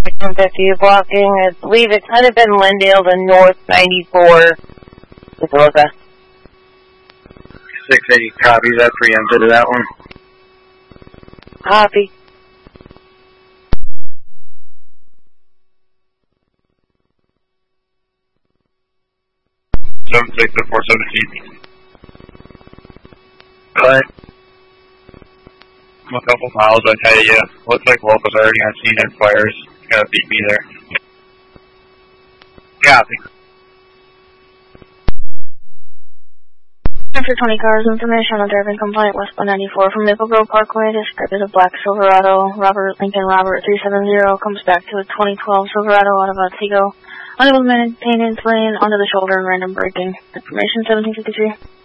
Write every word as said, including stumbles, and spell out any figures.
one fifty blocking. I believe it could have been Lindale to North ninety-four. Boca. six eighty copies, I preempted that one. Copy. seven six at four seventeen. What? I'm a couple miles ahead of you. Looks like Wolf is already on scene and fires. You gotta beat me there. Copy. After twenty cars, information on the driving complaint west one ninety-four from Maple Grove Parkway described as a black Silverado. Robert Lincoln Robert three seven zero comes back to a twenty twelve Silverado out of Otsego. Unable to maintain its lane onto the shoulder and random braking. Information seventeen fifty-three.